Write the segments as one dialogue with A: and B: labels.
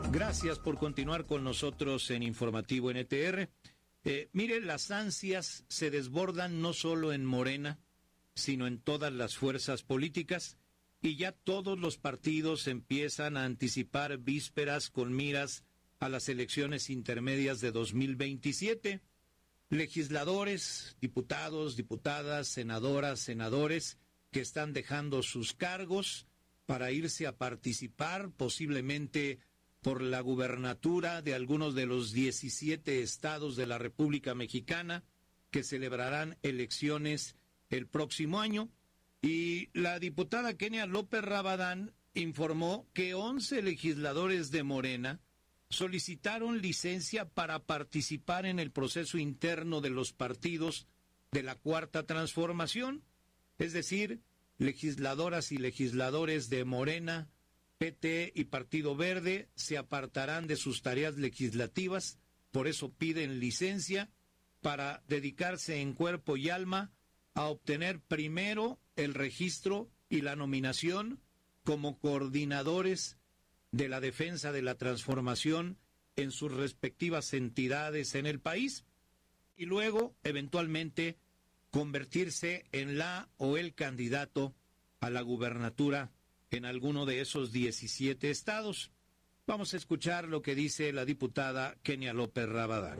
A: Gracias por continuar con nosotros en Informativo NTR. Mire, las ansias se desbordan no solo en Morena, sino en todas las fuerzas políticas, y ya todos los partidos empiezan a anticipar vísperas con miras a las elecciones intermedias de 2027. Legisladores, diputados, diputadas, senadoras, senadores, que están dejando sus cargos para irse a participar posiblemente por la gubernatura de algunos de los 17 estados de la República Mexicana que celebrarán elecciones el próximo año. Y la diputada Kenia López Rabadán informó que 11 legisladores de Morena solicitaron licencia para participar en el proceso interno de los partidos de la Cuarta Transformación, es decir, legisladoras y legisladores de Morena, PT y Partido Verde se apartarán de sus tareas legislativas, por eso piden licencia para dedicarse en cuerpo y alma a obtener primero el registro y la nominación como coordinadores de la defensa de la transformación en sus respectivas entidades en el país y luego, eventualmente, convertirse en la o el candidato a la gubernatura en alguno de esos 17 estados. Vamos a escuchar lo que dice la diputada Kenia López Rabadán.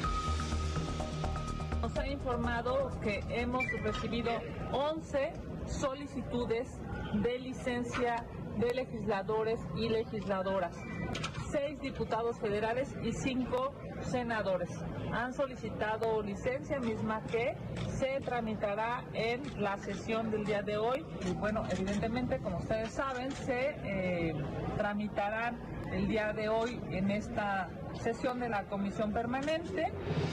B: Nos han informado que hemos recibido 11 solicitudes de licencia de legisladores y legisladoras, 6 diputados federales y 5 senadores. Han solicitado licencia misma que se tramitará en la sesión del día de hoy. Y bueno, evidentemente, como ustedes saben, se tramitarán el día de hoy en esta sesión de la Comisión Permanente.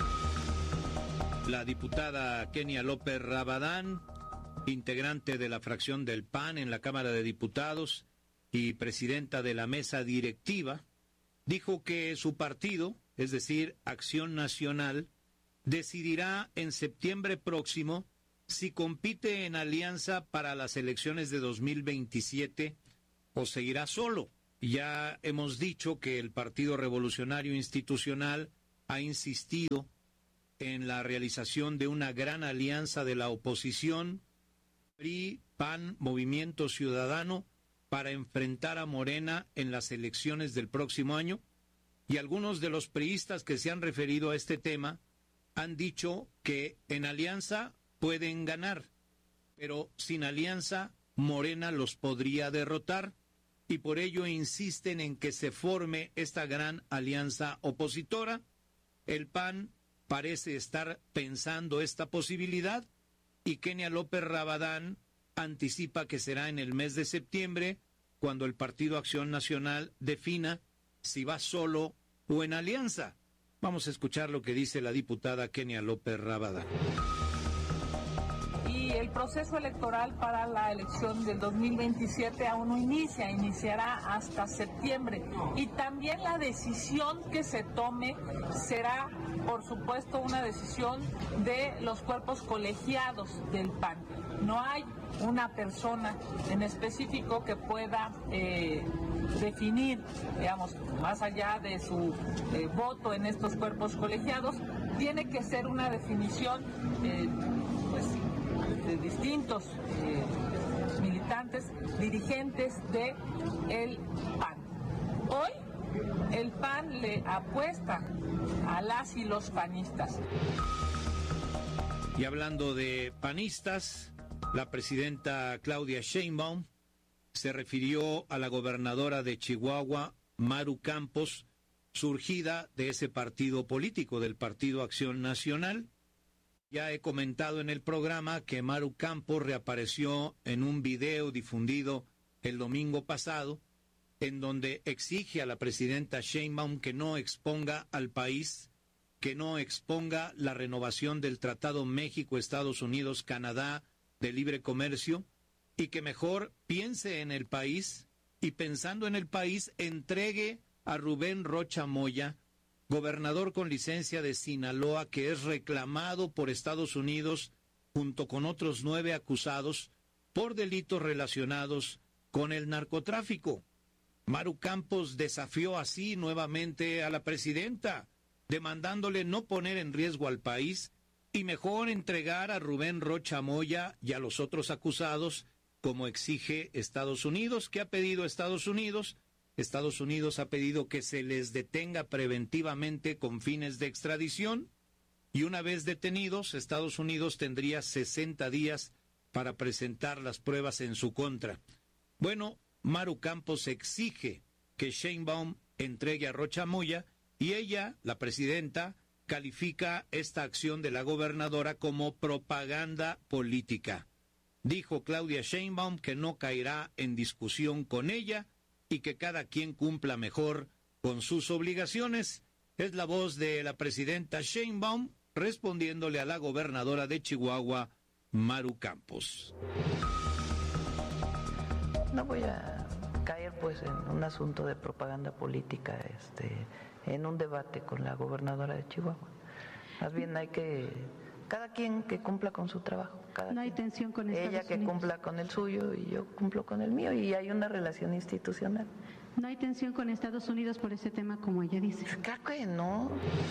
A: La diputada Kenia López Rabadán, integrante de la fracción del PAN en la Cámara de Diputados y presidenta de la mesa directiva, dijo que su partido, es decir, Acción Nacional, decidirá en septiembre próximo si compite en alianza para las elecciones de 2027 o seguirá solo. Ya hemos dicho que el Partido Revolucionario Institucional ha insistido en la realización de una gran alianza de la oposición, PRI, PAN, Movimiento Ciudadano, para enfrentar a Morena en las elecciones del próximo año, y algunos de los priistas que se han referido a este tema han dicho que en alianza pueden ganar, pero sin alianza Morena los podría derrotar, y por ello insisten en que se forme esta gran alianza opositora. El PAN parece estar pensando esta posibilidad, y Kenia López Rabadán anticipa que será en el mes de septiembre cuando el Partido Acción Nacional defina si va solo o en alianza. Vamos a escuchar lo que dice la diputada Kenia López Rabadán.
B: Y el proceso electoral para la elección del 2027 aún no iniciará hasta septiembre. Y también la decisión que se tome será, por supuesto, una decisión de los cuerpos colegiados del PAN. No hay una persona en específico que pueda definir, digamos, más allá de su voto en estos cuerpos colegiados. Tiene que ser una definición de distintos militantes, dirigentes de el PAN. Hoy el PAN le apuesta a las y los panistas.
A: Y hablando de panistas, la presidenta Claudia Sheinbaum se refirió a la gobernadora de Chihuahua, Maru Campos, surgida de ese partido político, del Partido Acción Nacional. Ya he comentado en el programa que Maru Campos reapareció en un video difundido el domingo pasado, en donde exige a la presidenta Sheinbaum que no exponga al país, que no exponga la renovación del Tratado México-Estados Unidos-Canadá de libre comercio, y que mejor piense en el país, y pensando en el país entregue a Rubén Rocha Moya, gobernador con licencia de Sinaloa, que es reclamado por Estados Unidos junto con otros 9 acusados por delitos relacionados con el narcotráfico. Maru Campos desafió así nuevamente a la presidenta, demandándole no poner en riesgo al país y mejor entregar a Rubén Rocha Moya y a los otros acusados, como exige Estados Unidos. ¿Qué ha pedido Estados Unidos? Estados Unidos ha pedido que se les detenga preventivamente con fines de extradición, y una vez detenidos, Estados Unidos tendría 60 días para presentar las pruebas en su contra. Bueno, Maru Campos exige que Sheinbaum entregue a Rocha Moya, y ella, la presidenta, califica esta acción de la gobernadora como propaganda política. Dijo Claudia Sheinbaum que no caerá en discusión con ella y que cada quien cumpla mejor con sus obligaciones. Es la voz de la presidenta Sheinbaum respondiéndole a la gobernadora de Chihuahua, Maru Campos.
C: No voy a caer pues en un asunto de propaganda política, en un debate con la gobernadora de Chihuahua. Más bien hay que, cada quien que cumpla con su trabajo.
D: No hay tensión con Estados
C: Unidos. Ella que
D: Unidos.
C: cumpla con el suyo y yo cumplo con el mío, y hay una relación institucional.
D: No hay tensión con Estados Unidos por ese tema, como ella dice.
C: Claro que no.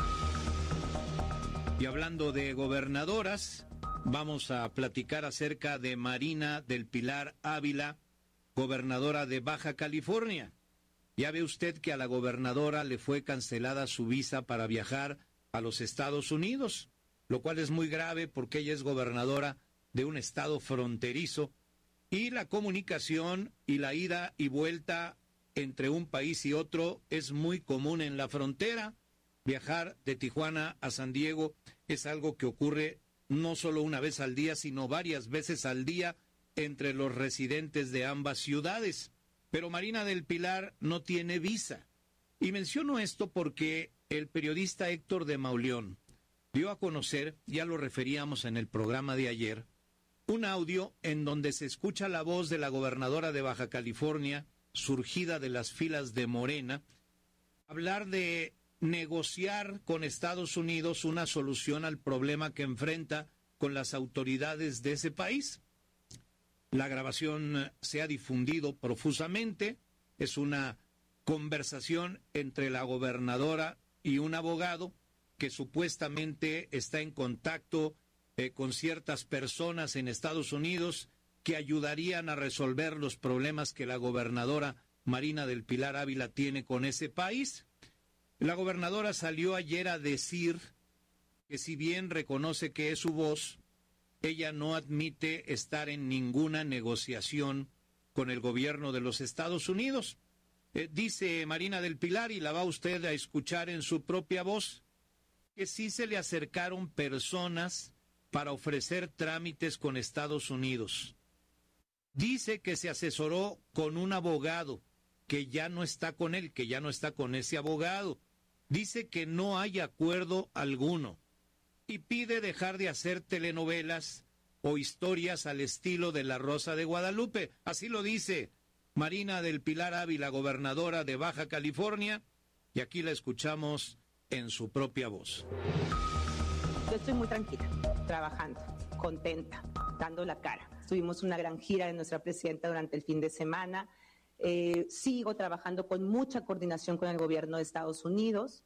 A: Y hablando de gobernadoras, vamos a platicar acerca de Marina del Pilar Ávila, gobernadora de Baja California. Ya ve usted que a la gobernadora le fue cancelada su visa para viajar a los Estados Unidos, lo cual es muy grave porque ella es gobernadora de un estado fronterizo, y la comunicación y la ida y vuelta entre un país y otro es muy común en la frontera. Viajar de Tijuana a San Diego es algo que ocurre no solo una vez al día, sino varias veces al día entre los residentes de ambas ciudades. Pero Marina del Pilar no tiene visa. Y menciono esto porque el periodista Héctor de Mauleón dio a conocer, ya lo referíamos en el programa de ayer, un audio en donde se escucha la voz de la gobernadora de Baja California, surgida de las filas de Morena, hablar de negociar con Estados Unidos una solución al problema que enfrenta con las autoridades de ese país. La grabación se ha difundido profusamente, es una conversación entre la gobernadora y un abogado que supuestamente está en contacto con ciertas personas en Estados Unidos que ayudarían a resolver los problemas que la gobernadora Marina del Pilar Ávila tiene con ese país. La gobernadora salió ayer a decir que si bien reconoce que es su voz, ella no admite estar en ninguna negociación con el gobierno de los Estados Unidos. Dice Marina del Pilar, y la va usted a escuchar en su propia voz, que sí se le acercaron personas para ofrecer trámites con Estados Unidos. Dice que se asesoró con un abogado, que ya no está con él, que ya no está con ese abogado. Dice que no hay acuerdo alguno y pide dejar de hacer telenovelas o historias al estilo de La Rosa de Guadalupe. Así lo dice Marina del Pilar Ávila, gobernadora de Baja California, y aquí la escuchamos en su propia voz.
E: Yo estoy muy tranquila, trabajando, contenta, dando la cara. Tuvimos una gran gira de nuestra presidenta durante el fin de semana. Sigo trabajando con mucha coordinación con el gobierno de Estados Unidos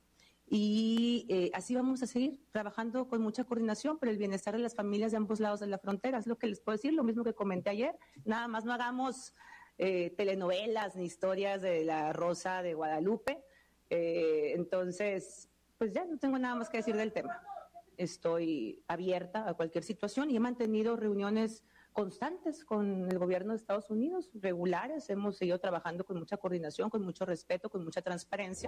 E: y así vamos a seguir trabajando con mucha coordinación por el bienestar de las familias de ambos lados de la frontera. Es lo que les puedo decir, lo mismo que comenté ayer. Nada más no hagamos telenovelas ni historias de La Rosa de Guadalupe. Entonces, pues ya no tengo nada más que decir del tema. Estoy abierta a cualquier situación y he mantenido reuniones constantes con el gobierno de Estados Unidos, regulares. Hemos seguido trabajando con mucha coordinación, con mucho respeto, con mucha transparencia.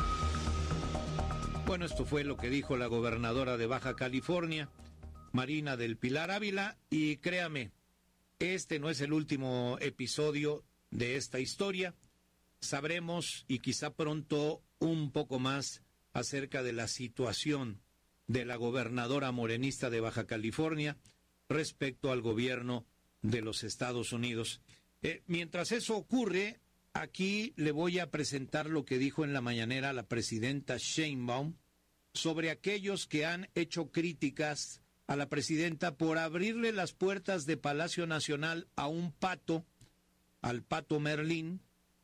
A: Bueno, esto fue lo que dijo la gobernadora de Baja California, Marina del Pilar Ávila, y créame, este no es el último episodio de esta historia. Sabremos, y quizá pronto, un poco más acerca de la situación de la gobernadora morenista de Baja California respecto al gobierno de los Estados Unidos. Mientras eso ocurre, aquí le voy a presentar lo que dijo en la mañanera la presidenta Sheinbaum sobre aquellos que han hecho críticas a la presidenta por abrirle las puertas de Palacio Nacional a un pato, al pato Merlín,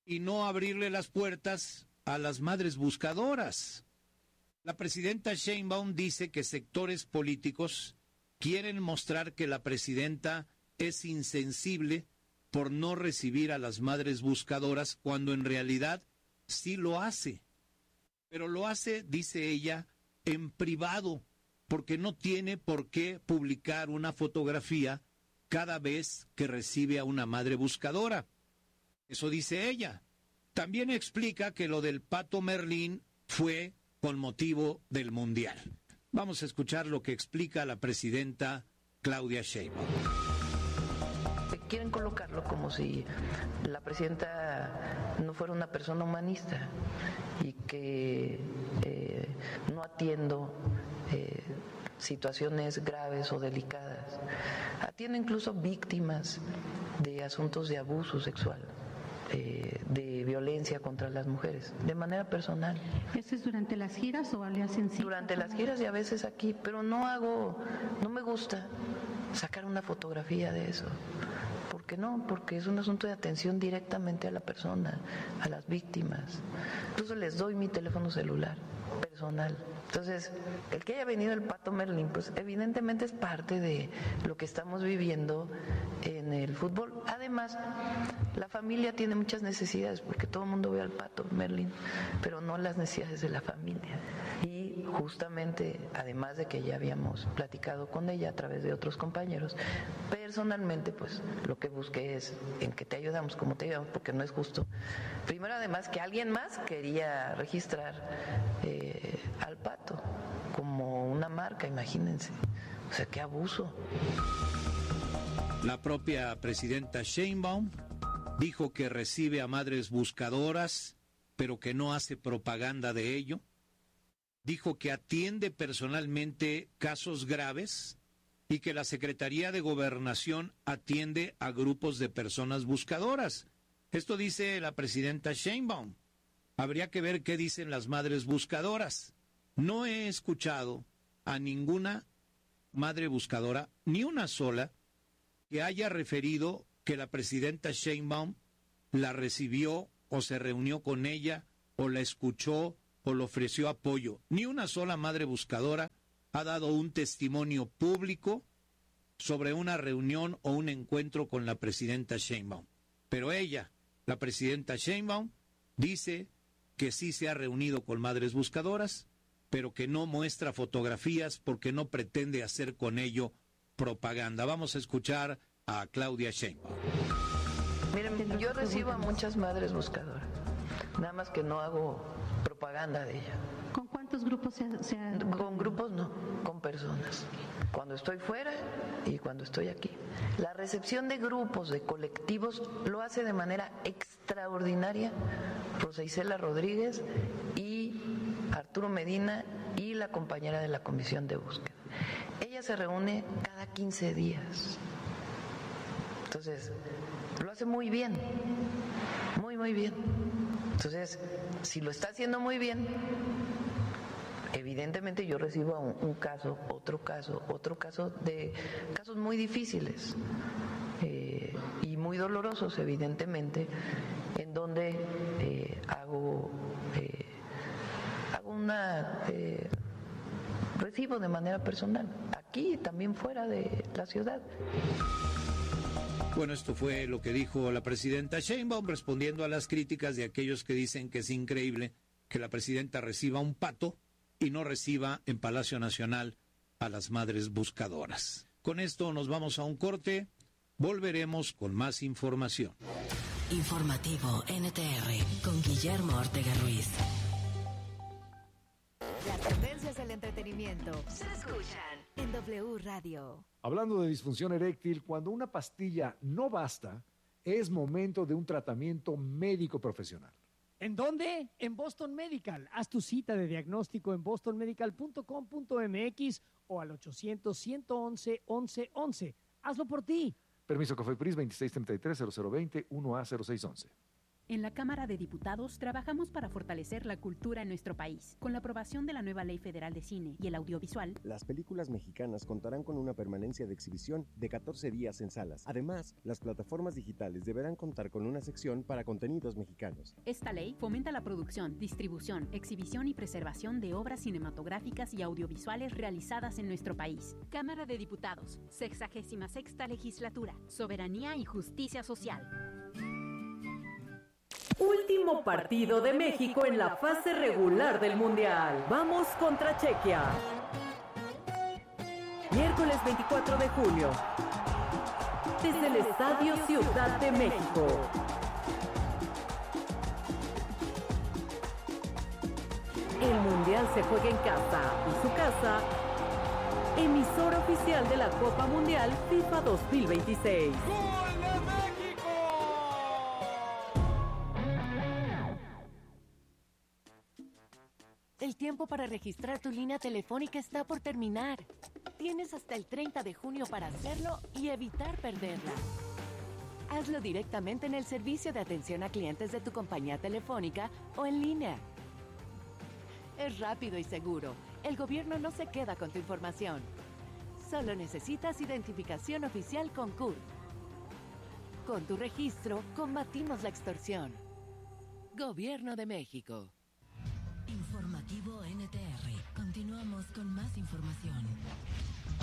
A: y no abrirle las puertas a las madres buscadoras. La presidenta Sheinbaum dice que sectores políticos quieren mostrar que la presidenta es insensible por no recibir a las madres buscadoras, cuando en realidad sí lo hace. Pero lo hace, dice ella, en privado, porque no tiene por qué publicar una fotografía cada vez que recibe a una madre buscadora. Eso dice ella. También explica que lo del Pato Merlín fue con motivo del Mundial. Vamos a escuchar lo que explica la presidenta Claudia Sheinbaum.
C: Quieren colocarlo como si la presidenta no fuera una persona humanista y que no atiendo situaciones graves o delicadas. Atiendo incluso víctimas de asuntos de abuso sexual, de violencia contra las mujeres, de manera personal.
D: ¿Eso es durante las giras o le hacen cita?
C: Durante las giras y a veces aquí, pero no me gusta sacar una fotografía de eso. ¿Por qué no? Porque es un asunto de atención directamente a la persona, a las víctimas. Incluso les doy mi teléfono celular personal. Entonces, el que haya venido el Pato Merlín, pues evidentemente es parte de lo que estamos viviendo en el fútbol. Además, la familia tiene muchas necesidades, porque todo el mundo ve al Pato Merlín, pero no las necesidades de la familia. Y justamente, además de que ya habíamos platicado con ella a través de otros compañeros, personalmente, pues lo que busqué es en que te ayudamos, como te ayudamos, porque no es justo. Primero, además, que alguien más quería registrar al Pato como una marca, imagínense. O sea, qué abuso.
A: La propia presidenta Sheinbaum dijo que recibe a madres buscadoras, pero que no hace propaganda de ello. Dijo que atiende personalmente casos graves y que la Secretaría de Gobernación atiende a grupos de personas buscadoras. Esto dice la presidenta Sheinbaum. Habría que ver qué dicen las madres buscadoras. No he escuchado a ninguna madre buscadora, ni una sola, que haya referido que la presidenta Sheinbaum la recibió o se reunió con ella o la escuchó o le ofreció apoyo. Ni una sola madre buscadora ha dado un testimonio público sobre una reunión o un encuentro con la presidenta Sheinbaum. Pero ella, la presidenta Sheinbaum, dice que sí se ha reunido con madres buscadoras, pero que no muestra fotografías porque no pretende hacer con ello propaganda. Vamos a escuchar a Claudia Sheinbaum.
C: Miren, yo recibo a muchas madres buscadoras, nada más que no hago propaganda de ella.
D: ¿Con cuántos grupos se ha...
C: Con grupos no, con personas. Cuando estoy fuera y cuando estoy aquí. La recepción de grupos, de colectivos, lo hace de manera extraordinaria Rosa Isela Rodríguez y Arturo Medina y la compañera de la Comisión de Búsqueda. Ella se reúne cada 15 días. Entonces, lo hace muy bien, muy bien. Entonces, si lo está haciendo muy bien, evidentemente yo recibo un caso, otro caso de casos muy difíciles y muy dolorosos, evidentemente, en donde hago recibo de manera personal, aquí y también fuera de la ciudad.
A: Bueno, esto fue lo que dijo la presidenta Sheinbaum, respondiendo a las críticas de aquellos que dicen que es increíble que la presidenta reciba un pato y no reciba en Palacio Nacional a las madres buscadoras. Con esto nos vamos a un corte, volveremos con más información.
F: Informativo NTR con Guillermo Ortega Ruiz.
G: Las tendencias del entretenimiento se escuchan en W Radio.
H: Hablando de disfunción eréctil, cuando una pastilla no basta, es momento de un tratamiento médico profesional.
I: ¿En dónde? En Boston Medical. Haz tu cita de diagnóstico en bostonmedical.com.mx o al 800-111-1111. Hazlo por ti.
H: Permiso COFEPRIS 2633-0020-1A0611.
J: En la Cámara de Diputados trabajamos para fortalecer la cultura en nuestro país. Con la aprobación de la nueva Ley Federal de Cine y el Audiovisual,
K: las películas mexicanas contarán con una permanencia de exhibición de 14 días en salas. Además, las plataformas digitales deberán contar con una sección para contenidos mexicanos.
J: Esta ley fomenta la producción, distribución, exhibición y preservación de obras cinematográficas y audiovisuales realizadas en nuestro país. Cámara de Diputados, 66ª Legislatura, Soberanía y Justicia Social.
L: Último partido de México en la fase regular del Mundial. Vamos contra Chequia. Miércoles 24 de junio. Desde el Estadio Ciudad de México. El Mundial se juega en casa y su casa, emisora oficial de la Copa Mundial FIFA 2026.
M: El tiempo para registrar tu línea telefónica está por terminar. Tienes hasta el 30 de junio para hacerlo y evitar perderla. Hazlo directamente en el servicio de atención a clientes de tu compañía telefónica o en línea. Es rápido y seguro. El gobierno no se queda con tu información. Solo necesitas identificación oficial con CURP. Con tu registro, combatimos la extorsión. Gobierno de México.
F: Informativo NTR. Continuamos con más información.